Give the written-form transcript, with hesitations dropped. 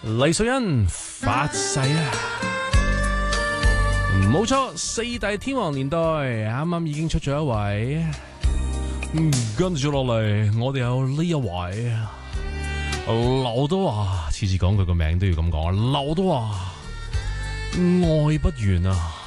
黎瑞恩發誓啊！冇錯，四大天王年代啱啱已經出咗一位，跟住落嚟我哋有呢一位劉德華，次次講佢個名都要咁講啊！劉德華愛不完啊！